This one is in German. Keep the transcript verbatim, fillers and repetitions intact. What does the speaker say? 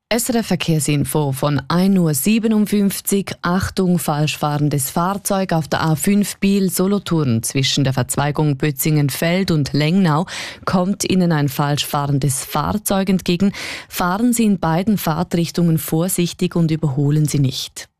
S R F Verkehrsinfo von ein Uhr siebenundfünfzig. Achtung, falsch fahrendes Fahrzeug auf der A fünf Biel-Solothurn. Zwischen der Verzweigung Bötzingen-Feld und Lengnau kommt Ihnen ein falsch fahrendes Fahrzeug entgegen. Fahren Sie in beiden Fahrtrichtungen vorsichtig und überholen Sie nicht.